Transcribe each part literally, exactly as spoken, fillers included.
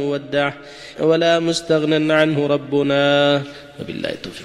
مودع ولا مستغنى عنه ربنا. وبالله التوفيق.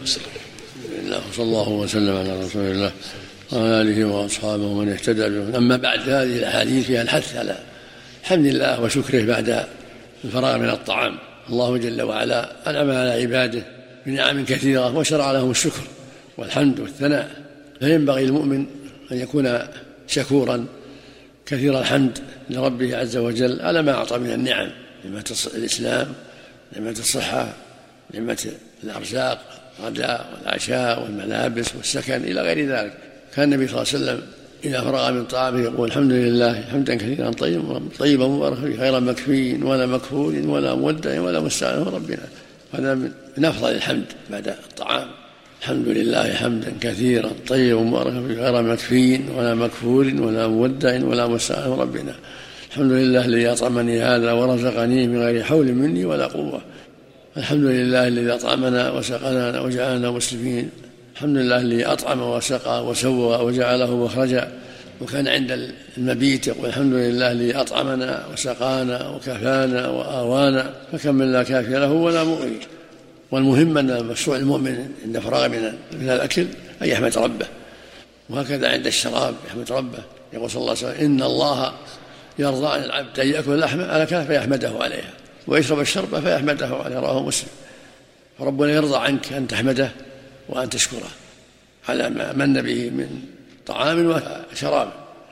صلى الله وسلم على رسول الله وعلى آله وأصحابه ومن اهتدى به. أما بعد، هذه الأحاديث فيها الحث على حمد الله وشكره بعد الفراغ من الطعام. الله جل وعلا أنعم على عباده بنعم كثيرة وشرع لهم الشكر والحمد والثناء، فينبغي المؤمن أن يكون شكورا كثير الحمد لربه عز وجل على ما أعطى من النعم، نعمة الإسلام، نعمة الصحة، نعمة الأرزاق، الغداء والعشاء والملابس والسكن إلى غير ذلك. كان النبي صلى الله عليه وسلم إذا فرغ من طعامه يقول الحمد لله حمدا كثيرا طيبا مباركا فيه غير مكفي ولا مكفور ولا مودع ولا مستعان ربنا. هذا من أفضل الحمد بعد الطعام. الحمد لله حمدا كثيرا طيبا مباركا فيه غير مكفي ولا مكفور ولا مودع ولا مستعان ربنا. الحمد لله الذي أطعمني هذا ورزقني من غير حول مني ولا قوة. الحمد لله الذي أطعمنا وسقانا وجعلنا مسلمين. الحمد لله الذي أطعم وسقى وسوى وجعله مخرجا. وكان عند المبيت يقول الحمد لله الذي أطعمنا وسقانا وكفانا وآوانا فكم من لا كافي له ولا مغني. والمهم أن مشروع المؤمن عند فراغ من الأكل أن يحمد ربه، وهكذا عند الشراب يحمد ربه. يقول صلى الله عليه وسلم إن الله يرضى عن العبد أن يأكل اللحم على كافه فيحمده عليها ويشرب الشرب فيحمده عليه، رواه مسلم. فربنا يرضى عنك أن تحمده وأن تشكره على ما من به من طعام وشراب،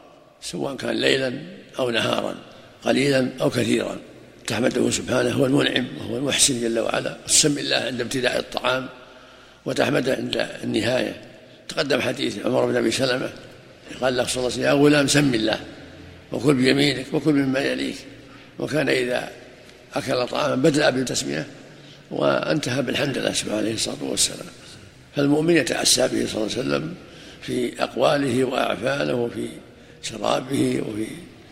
سواء كان ليلا أو نهارا، قليلا أو كثيرا، تحمده سبحانه هو المنعم وهو المحسن جل وعلا. تسمي الله عند ابتداء الطعام وتحمده عند النهاية. تقدم حديث عمر بن أبي سلمة قال له صلى الله عليه وسلم يا غلام سم الله وكل بيمينك وكل مما يليك. وكان إذا أكل طعاما بدأ بالتسمية وانتهى بالحمد لله سبحانه عليه الصلاة والسلام. فالمؤمن يتأسى به صلى الله عليه وسلم في أقواله وأعفاله وفي شرابه وفي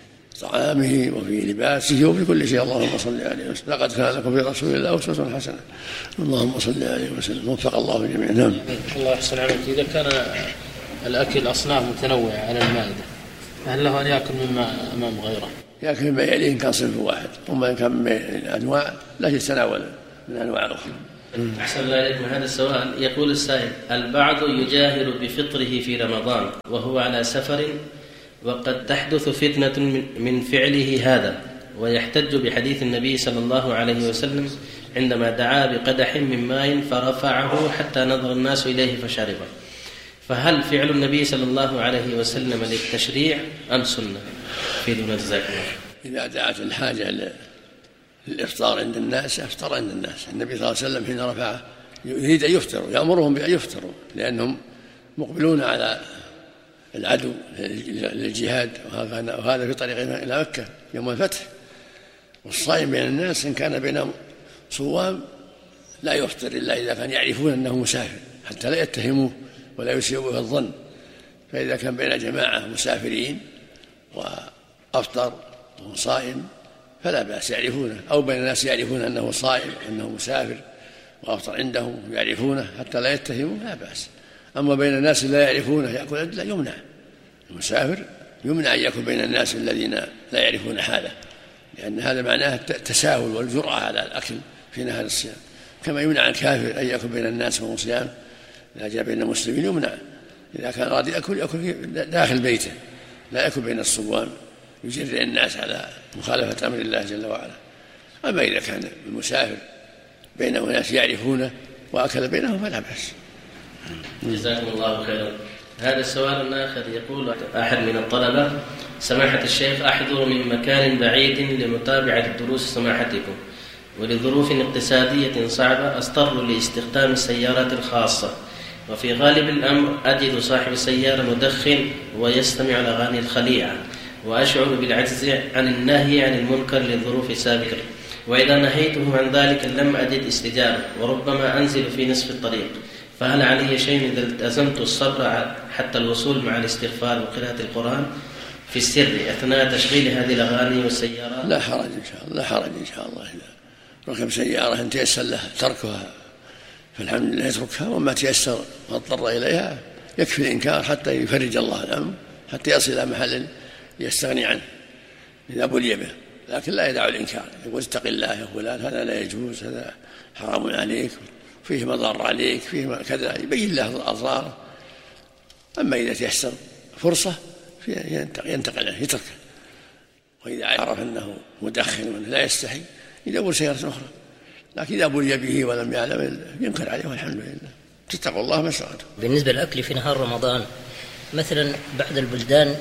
طعامه وفي لباسه وفي كل شيء. اللهم صل عليه وسلم. لقد كان لكم في رسول الله أسوة حسنة. اللهم صل عليه وسلم. وفق الله جميعا. نعم. الله يحسن عليك. إذا كان الأكل أصناف متنوعة على المائدة هل له أن يأكل مما أمام غيره؟ يأكل مما يليه إن كان صنف واحد، وما إن كان من أنواع لا يتناول من أنواع أخرى. أحسن الله إليكم. هذا السؤال يقول السائل البعض يجاهر بفطره في رمضان وهو على سفر وقد تحدث فتنة من فعله هذا، ويحتج بحديث النبي صلى الله عليه وسلم عندما دعا بقدح من ماء فرفعه حتى نظر الناس إليه فشربه. فهل فعل النبي صلى الله عليه وسلم للتشريع أم سنة؟ في دون جزاك الله. إذا دعت الحاجة للإفطار عند الناس أفطر عند الناس. النبي صلى الله عليه وسلم حين رفعه يريد أن يفطروا، يأمرهم بأن يفطروا لأنهم مقبلون على العدو للجهاد، وهذا في طريقنا إلى مكة يوم الفتح. والصائم بين الناس إن كان بينهم صوام لا يفطر إلا إذا كان يعرفون أنه مسافر حتى لا يتهموه ولا يسيئوا الظن. فإذا كان بين جماعة مسافرين وأفطر وهو صائم فلا بأس يعرفونه، أو بين الناس يعرفون أنه صائم أنه مسافر وأفطر عندهم يعرفونه حتى لا يتهموا لا بأس. أما بين الناس لا يعرفونه يأكل لا يمنع. المسافر يمنع أن يأكل بين الناس الذين لا يعرفون حاله، لأن هذا معناه التساهل والجرأة على الأكل في نهار الصيام. كما يمنع الكافر أن يأكل بين الناس وهو صيام، إذا جاء بين المسلمين يمنع. إذا كان راضي يأكل يأكل داخل بيته لا يأكل بين الصوام يجرئ الناس على مخالفة أمر الله جل وعلا. أما إذا كان المسافر بينه ناس يعرفونه وأكل بينهم فلا بأس. جزاكم الله خيرا. هذا السؤال آخر يقول أحد من الطلبة سماحة الشيخ أحضر من مكان بعيد لمتابعة دروس سماحتكم، ولظروف اقتصادية صعبة أضطر لاستخدام السيارات الخاصة، وفي غالب الأمر أجد صاحب السيارة مدخن ويستمع الأغاني الخليعة، وأشعر بالعجز عن النهي عن المنكر للظروف سابقة، وإذا نهيته عن ذلك لم أجد استجابة وربما أنزل في نصف الطريق. فهل علي شيء إذا التزمت الصبر حتى الوصول مع الاستغفار وقراءة القرآن في السر أثناء تشغيل هذه الأغاني والسيارات؟ لا حرج إن شاء الله. لا حرج إن شاء الله. إذا ركب سيارة أن تيسر له تركها فالحمد لله يتركها، وما تيسر واضطر إليها يكفي الإنكار حتى يفرج الله الأمر، حتى يصل إلى محل يستغني عنه إذا بلي به. لكن لا يدع الإنكار، يقول اتق الله يا فلان، هذا لا يجوز، هذا حرام عليك، فيه مضار عليك، فيه كذا، يبين له الأضرار. أما إذا تيسر فرصة ينتقل عنه يتركه، وإذا عرف أنه مدخن وأنه لا يستحي يدور سيارة أخرى. لكن إذا بلي به ولم يعلم ينكر عليه، والحمد لله، تتقوا الله ما استطعتم. بالنسبة للأكل في نهار رمضان مثلا بعض البلدان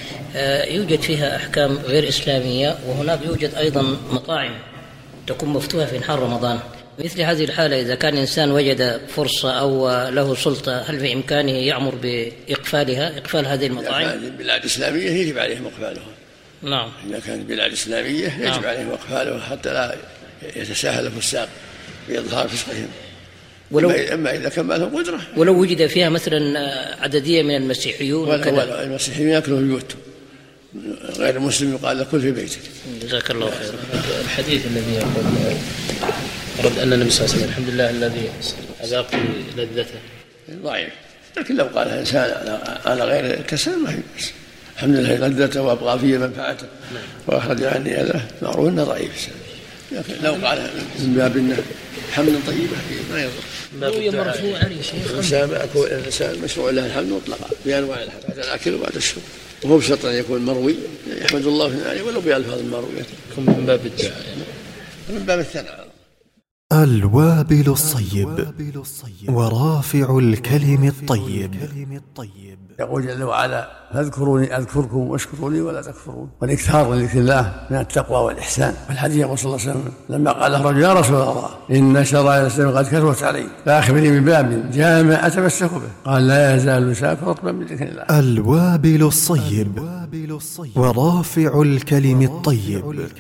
يوجد فيها أحكام غير إسلامية، وهناك يوجد أيضا مطاعم تكون مفتوحة في نهار رمضان. مثل هذه الحالة إذا كان إنسان وجد فرصة أو له سلطة، هل في إمكانه يأمر بإقفالها، إقفال هذه المطاعم؟ إذا كانت بلاد إسلامية يجب عليهم إقفالها. نعم. إذا كانت بلاد إسلامية يجب نعم. عليهم إقفالها حتى لا يتساهل الفساق في إظهار فسقهم. ولو أما إذا كان ما لهم قدرة، ولو وجد فيها مثلا عددية من المسيحيون ولا المسيحيين يأكلوا في بيوتهم، غير المسلم يقال له كل في بيتك. جزاك الله خير. الحديث الذي يقول رد أن النبي صلى الله عليه وسلم الحمد لله الذي أذاق لذته ضعيف، لكن لو قالها إنسان على غير كسل ما هي بس، الحمد لله لذته وأبقى فيه منفعته وأخرج عني هذا، معروف أنه ضعيف. لكن لو قال من باب أنه حمد طيبة ما يضر. رؤية مرفوعة يا شيخ. الإنسان الإنسان مشروع له الحمد مطلقا بأنواع الحمد، بعد الأكل وبعد الشرب، وهو بشرط أن يكون مروي يحمد الله في عليه ولو بألفاظ المروية، من باب الدعاء يعني. من باب الثناء. الوابل الصيب ورافع الكلم الطيب. يقول جل وعلا فاذكروني أذكركم واشكروا لي ولا تكفرون، والإكثار من ذكر الله من التقوى والإحسان. والحديث يقول صلى الله عليه وسلم لما قال له رجل يا رسول الله إن شرائع الإسلام قد كثرت علي فأخبرني بباب جامع أتمسك به، قال لا يزال لسانك رطبا بذكر الله. الوابل الصيب ورافع الكلم الطيب.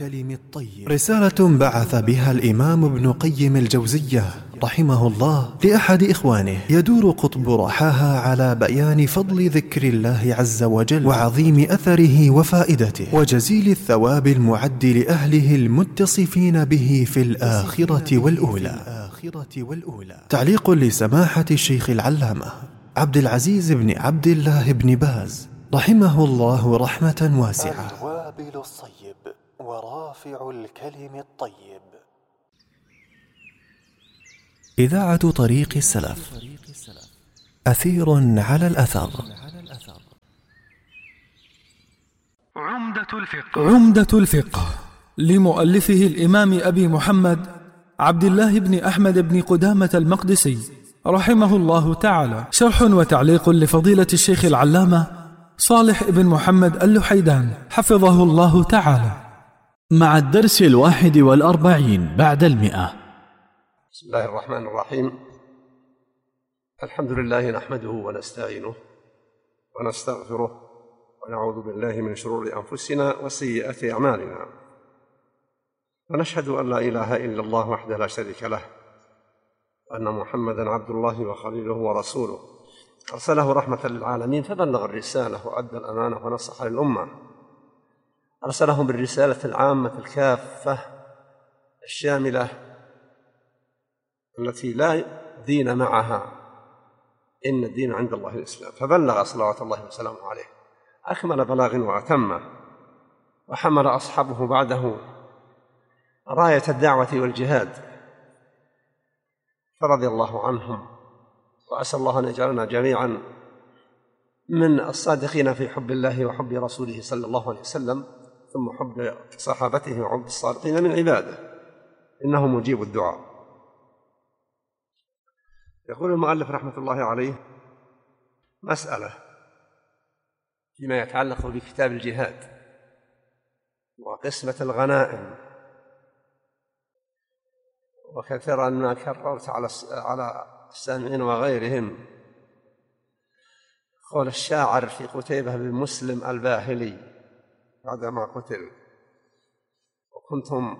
رسالة بعث بها الإمام ابن قيم الجوزية رحمه الله لأحد إخوانه يدور قطب رحاها على بيان فضل ذكر الله عز وجل وعظيم أثره وفائدته وجزيل الثواب المعد لأهله المتصفين به في الآخرة والأولى. تعليق لسماحة الشيخ العلامة عبد العزيز بن عبد الله بن باز رحمه الله رحمة واسعة. الوابل الصيب ورافع الكلم الطيب. إذاعة طريق السلف، أثير على الأثر. عمدة الفقه. عمدة الفقه لمؤلفه الإمام أبي محمد عبد الله بن أحمد بن قدامة المقدسي رحمه الله تعالى، شرح وتعليق لفضيلة الشيخ العلامة صالح بن محمد اللحيدان حفظه الله تعالى، مع الدرس الواحد والأربعين بعد المئة. بسم الله الرحمن الرحيم. الحمد لله نحمده ونستعينه ونستغفره ونعوذ بالله من شرور أنفسنا وسيئات أعمالنا، ونشهد أن لا إله إلا الله وحده لا شريك له، وأن محمدًا عبد الله وخليله ورسوله، أرسله رحمة للعالمين فبلغ الرسالة وأدى الأمانة ونصح للأمة، أرسلهم بالرسالة العامة الكافة الشاملة التي لا دين معها، إن الدين عند الله الإسلام، فبلغ صلوات الله وسلامه عليه أكمل بلاغ وأتمه، وحمل أصحابه بعده راية الدعوة والجهاد، فرضي الله عنهم، وأسأل الله أن يجعلنا جميعا من الصادقين في حب الله وحب رسوله صلى الله عليه وسلم، ثم حب صحابته وحب الصادقين من عباده، إنه مجيب الدعاء. يقول المؤلف رحمة الله عليه مسألة فيما يتعلق بكتاب الجهاد وقسمة الغنائم، وكثيرا ما كررت على على السامعين وغيرهم قول الشاعر في قتيبة بن مسلم الباهلي بعدما قتل: وكنتم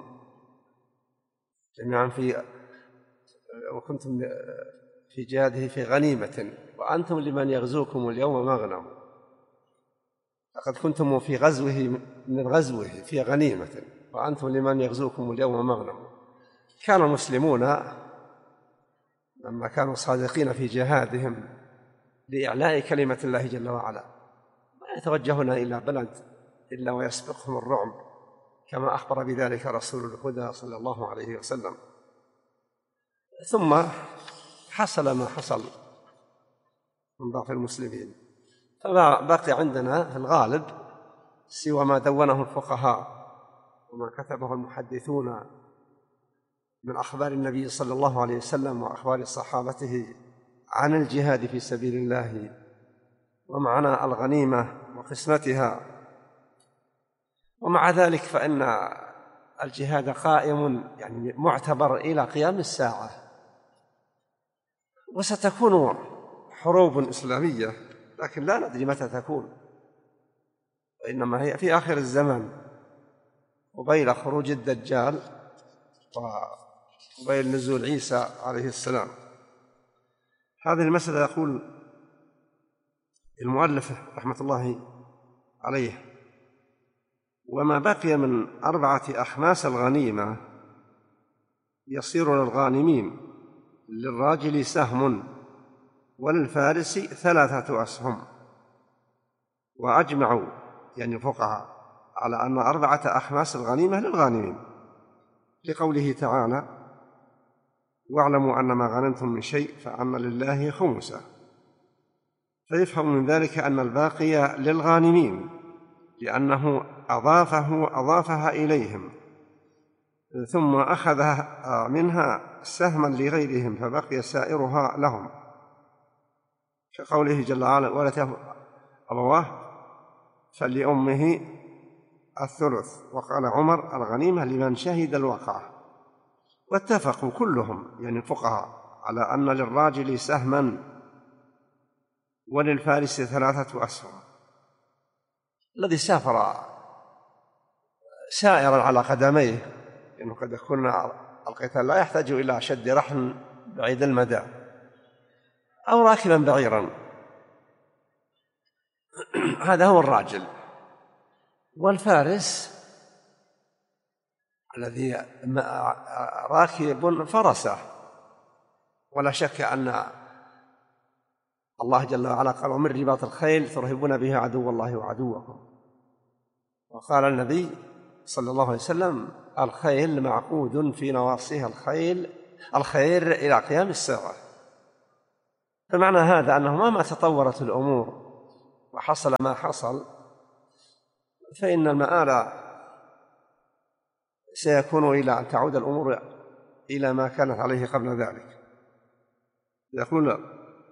جميعا في وكنتم في جهاده في غنيمة وأنتم لمن يغزوكم اليوم مغنم، لقد كنتم في غزوه من غزوه في غنيمة وأنتم لمن يغزوكم اليوم مغنم. كان المسلمون لما كانوا صادقين في جهادهم لإعلاء كلمة الله جل وعلا ما يتوجهون إلى بلد إلا ويسبقهم الرعب كما أخبر بذلك رسول الهدى صلى الله عليه وسلم. ثم حصل ما حصل من ضعف المسلمين، فما بقي عندنا في الغالب سوى ما دونه الفقهاء وما كتبه المحدثون من أخبار النبي صلى الله عليه وسلم وأخبار صحابته عن الجهاد في سبيل الله ومعنى الغنيمة وقسمتها. ومع ذلك فإن الجهاد قائم يعني معتبر إلى قيام الساعة، وستكون حروب إسلامية لكن لا ندري متى تكون، وإنما هي في آخر الزمن قبيل خروج الدجال وقبيل نزول عيسى عليه السلام. هذه المسألة يقول المؤلف رحمة الله عليه: وما بقي من أربعة أخماس الغنيمة يصير للغانمين للراجل سهم وللفارس ثلاثة أسهم. وأجمعوا يعني الفقهاء على أن أربعة أخماس الغنيمة للغانمين، لقوله تعالى: واعلموا أن ما غنمتم من شيء فأن لله خمسه. فيفهم من ذلك أن الباقي للغانمين لأنه أضافه أضافها إليهم ثم أخذها منها سهما لغيرهم فبقي سائرها لهم، كقوله جل وعلا: ورثه أبواه فلأمه الثلث. وقال عمر: الغنيمة لمن شهد الوقعة. واتفقوا كلهم يعني الفقهاء على أن للراجل سهما وللفارس ثلاثة أسهم. الذي سافر سائرا على قدميه لأنه قد يكون القتال لا يحتاج إلى شد رحل بعيد المدى، أو راكبا بعيرا، هذا هو الراجل. والفارس الذي راكب فرسه، ولا شك أن الله جل وعلا قال: ومن رباط الخيل ترهبون به عدو الله وعدوكم. وقال النبي صلى الله عليه وسلم: الخيل معقود في نواصيها الخيل الخير إلى قيام الساعة. فمعنى هذا أنه مهما تطورت الأمور وحصل ما حصل فإن المآل سيكون إلى أن تعود الأمور إلى ما كانت عليه قبل ذلك. يقول: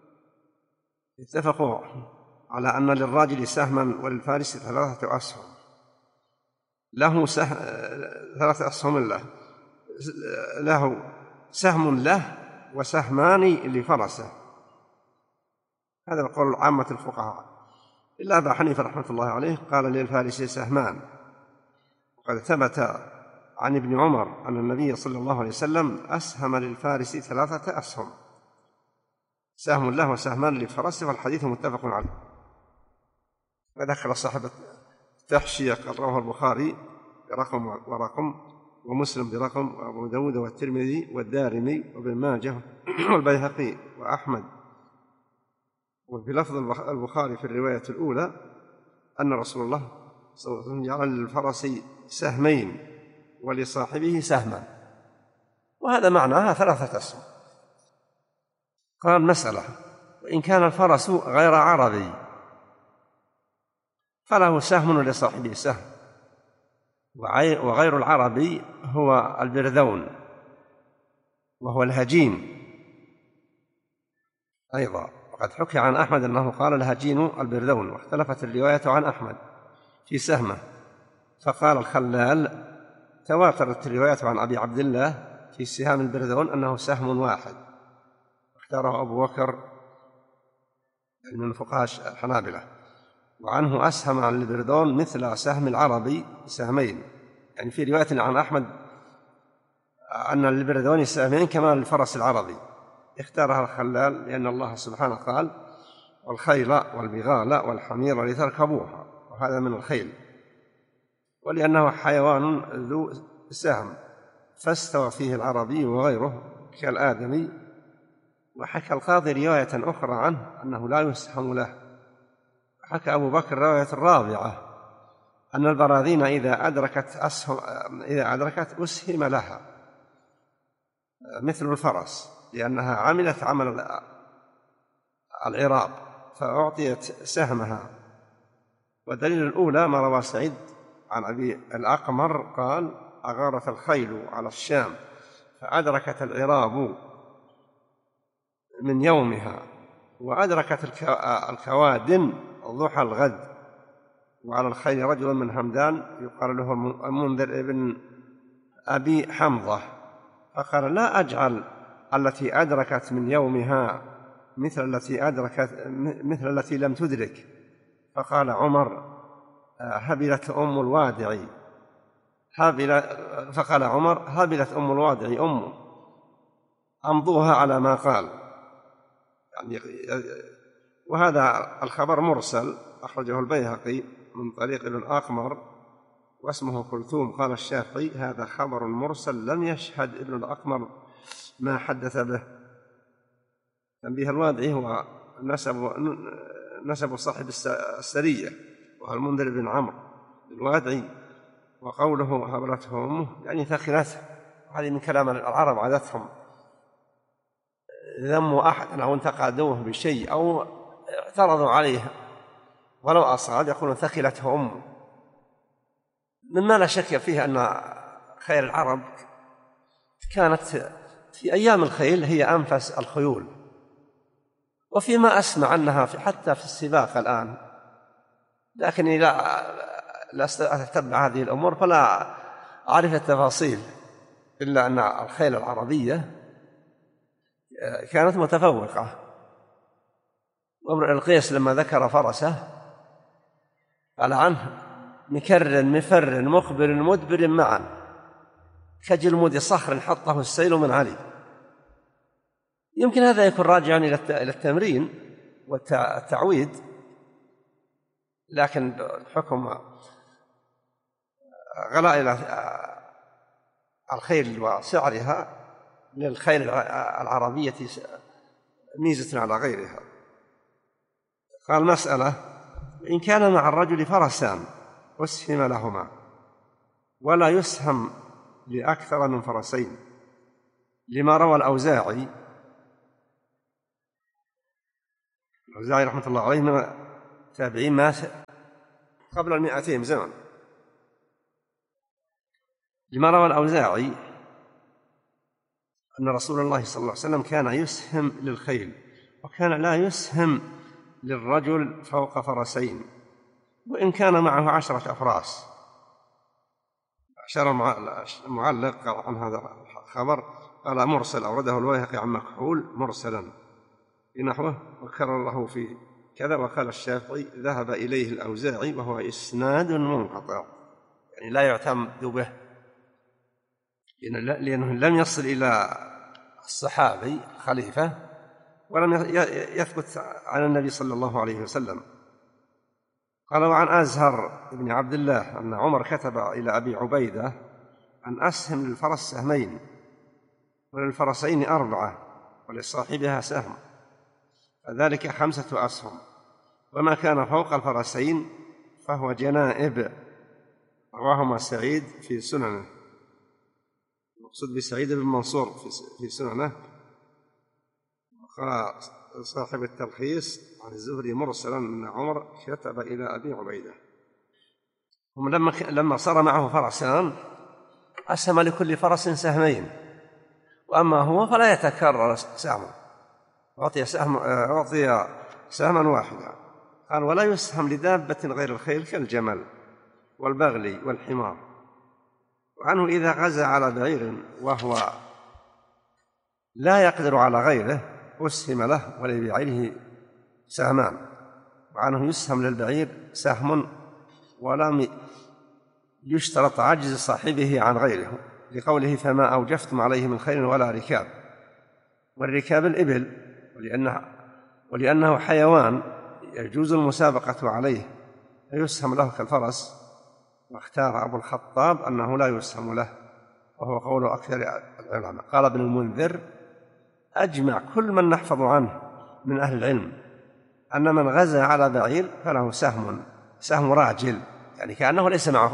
اتفقوا على أن للراجل سهما وللفارس ثلاثة أسهم. له سهم ثلاثة أسهم له له سهم له وسهمان لفرسه. هذا قول عامة الفقهاء، إلا أبا حنيفة رحمة الله عليه قال: للفارس سهمان. وقد ثبت عن ابن عمر أن النبي صلى الله عليه وسلم أسهم للفارس ثلاثة أسهم، سهم له وسهمان لفرسه، والحديث متفق عليه. وذكر صاحب التحشية قال: رواه البخاري برقم ورقم، ومسلم برقم، وأبو داود والترمذي والدارمي وابن ماجه والبيهقي وأحمد. وفي لفظ البخاري في الرواية الأولى أن رسول الله صلى الله عليه وسلم جعل للفرس سهمين ولصاحبه سهما، وهذا معناها ثلاثة أسهم. قال: مسألة: وإن كان الفرس غير عربي فله سهم ولصاحبه سهم، وغير العربي هو البرذون وهو الهجين أيضا. وقد حكي عن أحمد أنه قال: الهجين البرذون. واختلفت الرواية عن أحمد في سهمه، فقال الخلال: تواترت الرواية عن أبي عبد الله في سهام البرذون أنه سهم واحد، اختاره أبو بكر من فقهاء الحنابلة. وعنه أسهم عن البرذون مثل سهم العربي سهمين، يعني في رواية عن أحمد أن للبرذون سهمين كما للفرس العربي، اختارها الخلال لأن الله سبحانه قال: والخيل والبغال والحمير لتركبوها، وهذا من الخيل، ولأنه حيوان ذو سهم فاستوى فيه العربي وغيره كالآدمي. وحكى القاضي رواية أخرى عنه أنه لا يسهم له. حكى أبو بكر رواية الرابعة أن البراذين إذا أدركت أسهم إذا أدركت أسهم لها مثل الفرس، لأنها عملت عمل العراب فأعطيت سهمها. والدليل الأولى ما روى سعيد عن أبي الأقمر قال: أغارت الخيل على الشام فأدركت العراب من يومها، وأدركت الكوادن ضحى الغد، وعلى الخيل رجل من همدان يقال له المنذر ابن أبي حمضة، فقال: لا أجعل التي أدركت من يومها مثل التي أدركت مثل التي لم تدرك. فقال عمر: هبلت أم الوادع هبل فقال عمر: هبلت أم الوادع أم أمضوها على ما قال. يعني وهذا الخبر مرسل أخرجه البيهقي من طريق ابن الأقمر واسمه كلثوم. قال الشافعي: هذا خبر مرسل لم يشهد ابن الأقمر ما حدث به. تنبيه الوادعي هو نسب نسب صاحب السرية وهو المنذر بن عمرو الوادعي، وقوله هبلته أمه يعني ثقلته. هذه من كلام العرب عادتهم، ذموا أحدا أو انتقدوه بشيء أو اعترضوا عليه ولو أصاب يقولون ثقلته أمه، مما لا شك فيه أن خيل العرب كانت في أيام الخيل هي أنفس الخيول، وفيما أسمع أنها في حتى في السباق الآن، لكني لا لا أتتبع هذه الأمور فلا أعرف التفاصيل، إلا أن الخيل العربية كانت متفوقة. وامرؤ القيس لما ذكر فرسه قال عنه: مكر مفر مخبر مدبر معا كجلمود صخر حطه السيل من علي. يمكن هذا يكون راجعا إلى التمرين والتعويد، لكن الحكم غلاء الخيل وسعرها للخيل العربية ميزة على غيرها. قال: مسألة: إن كان مع الرجل فرسان أسهم لهما ولا يسهم لأكثر من فرسين، لما روى الأوزاعي الأوزاعي رحمة الله عليه من التابعين مات قبل المئتين زمن. لما روى الأوزاعي أن رسول الله صلى الله عليه وسلم كان يسهم للخيل، وكان لا يسهم للرجل فوق فرسين، وإن كان معه عشرة أفراس. أشار المعلق عن هذا الخبر قال: مرسل، أورده البيهقي عن مكحول مرسلا بنحوه وكرر له في كذا. وقال الشافعي: ذهب إليه الأوزاعي وهو إسناد منقطع، يعني لا يعتمد به، لأنه لم يصل إلى الصحابي خليفة ولم يثبت عن النبي صلى الله عليه وسلم. قال: وعن أزهر بن عبد الله أن عمر كتب إلى أبي عبيدة أن أسهم للفرس سهمين وللفرسين أربعة ولصاحبها سهم، فذلك خمسة أسهم، وما كان فوق الفرسين فهو جنائب. رواهما سعيد في سننه، مقصود بسعيد بن منصور في سننه. وقال صاحب التلخيص عن الزهري مرسلا أن عمر كتب إلى أبي عبيدة. هم لما لما صار معه فرسان أسهم لكل فرس سهمين، وأما هو فلا يتكرر سهمه، أعطي سهم أعطي سهما واحدا. قال: ولا يسهم لدابة غير الخيل كالجمل والبغل والحمار. وعنه: إذا غزا على بعير وهو لا يقدر على غيره أسهم له ولبعيره سهمان. وعنه: يسهم للبعير سهم ولم يشترط عجز صاحبه عن غيره، لقوله: فما أوجفتم عليه من خيل ولا ركاب. والركاب الإبل، ولأنه, ولأنه حيوان يجوز المسابقة عليه فيسهم له كالفرس. واختار أبو الخطاب أنه لا يسهم له، وهو قول أكثر العلماء. قال ابن المنذر: أجمع كل من نحفظ عنه من أهل العلم أن من غزا على بعير فله سهم سهم راجل يعني كأنه ليس معه،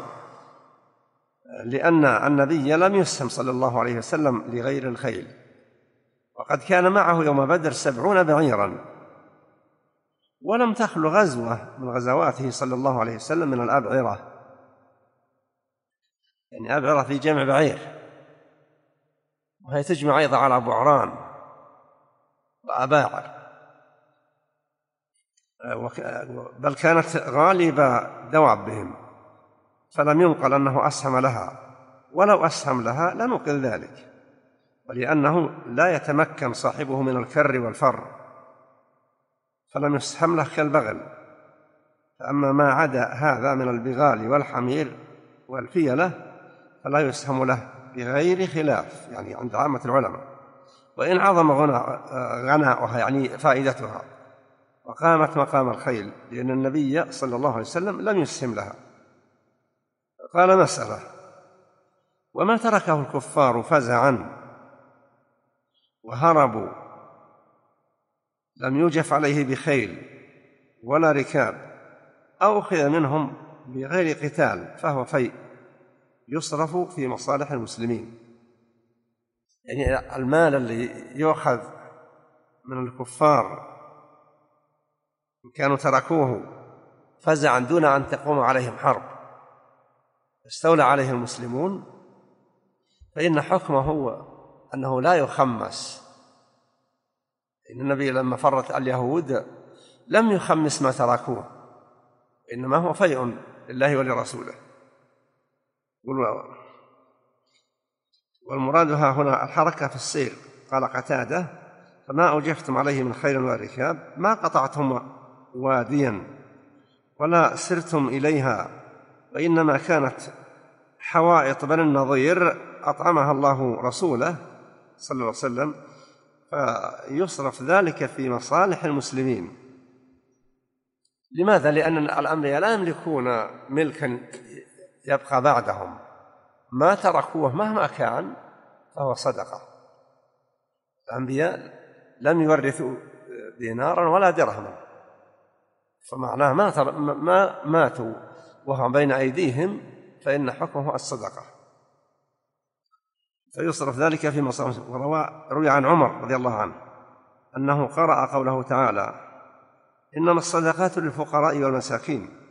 لأن النبي لم يسهم صلى الله عليه وسلم لغير الخيل، وقد كان معه يوم بدر سبعون بعيرا، ولم تخل غزوة من غزواته صلى الله عليه وسلم من الأبعرة، يعني أبعرة في جمع بعير، وهي تجمع أيضا على بعران وأباعر، بل كانت غالبة دوابهم، فلم ينقل أنه أسهم لها، ولو أسهم لها لنقل ذلك، ولأنه لا يتمكن صاحبه من الكر والفر، فلم يسهم له كالبغل. فأما ما عدا هذا من البغال والحمير والفيلة فلا يسهم له بغير خلاف، يعني عند عامة العلماء، وإن عظم غناؤها يعني فائدتها وقامت مقام الخيل، لأن النبي صلى الله عليه وسلم لم يسهم لها. قال: مسألة: وما تركه الكفار فزعا وهربوا لم يوجف عليه بخيل ولا ركاب، أو أخذ منهم بغير قتال فهو فيء يصرف في مصالح المسلمين. يعني المال اللي يؤخذ من الكفار كانوا تركوه فزعا دون أن تقوم عليهم حرب استولى عليه المسلمون، فإن حكمه هو أنه لا يخمس. إن النبي لما فرت اليهود لم يخمس ما تركوه، إنما هو فيء لله ولرسوله. والمراد ها هنا الحركة في السير. قال قتادة: فما أوجفتم عليه من خيل وركاب ما قطعتم واديا ولا سرتم إليها، وإنما كانت حوائط بني النضير أطعمها الله رسوله صلى الله عليه وسلم، فيصرف ذلك في مصالح المسلمين. لماذا؟ لأن الأنبياء لا يملكون ملكا يبقى بعدهم، ما تركوه مهما كان فهو صدقة. الأنبياء لم يورثوا دينارا ولا درهما، فمعناه ما, ما ماتوا وهم بين أيديهم فإن حكمه الصدقة، فيصرف ذلك في مصالح. وروى روي عن عمر رضي الله عنه أنه قرأ قوله تعالى: إنما الصدقات للفقراء والمساكين